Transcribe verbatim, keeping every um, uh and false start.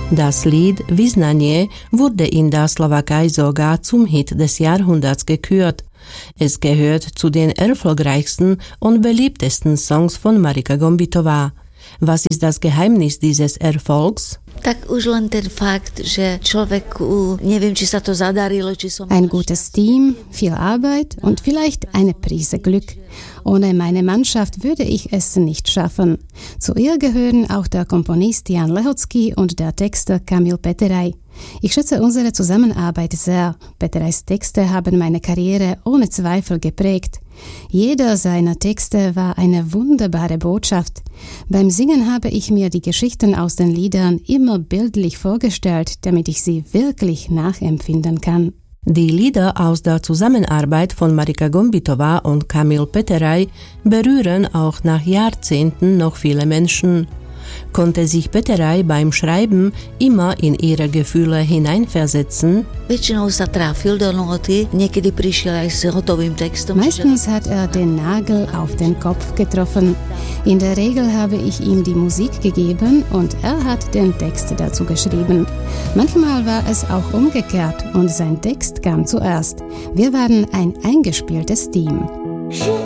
Das Lied Vyznanie wurde in der Slowakei sogar zum Hit des Jahrhunderts gekürt. Es gehört zu den erfolgreichsten und beliebtesten Songs von Marika Gombitová. Was ist das Geheimnis dieses Erfolgs? Ein gutes Team, viel Arbeit und vielleicht eine Prise Glück. Ohne meine Mannschaft würde ich es nicht schaffen. Zu ihr gehören auch der Komponist Jan Lehocký und der Texter Kamil Peteraj. Ich schätze unsere Zusammenarbeit sehr. Peterajs Texte haben meine Karriere ohne Zweifel geprägt. Jeder seiner Texte war eine wunderbare Botschaft. Beim Singen habe ich mir die Geschichten aus den Liedern immer bildlich vorgestellt, damit ich sie wirklich nachempfinden kann. Die Lieder aus der Zusammenarbeit von Marika Gombitová und Kamil Peteraj berühren auch nach Jahrzehnten noch viele Menschen. Konnte sich Peteraj beim Schreiben immer in ihre Gefühle hineinversetzen? Meistens hat er den Nagel auf den Kopf getroffen. In der Regel habe ich ihm die Musik gegeben und er hat den Text dazu geschrieben. Manchmal war es auch umgekehrt und sein Text kam zuerst. Wir waren ein eingespieltes Team.